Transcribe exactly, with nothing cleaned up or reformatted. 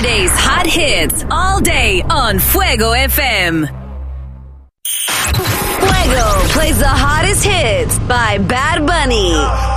Today's hot hits all day on Fuego F M. Fuego plays the hottest hits by Bad Bunny.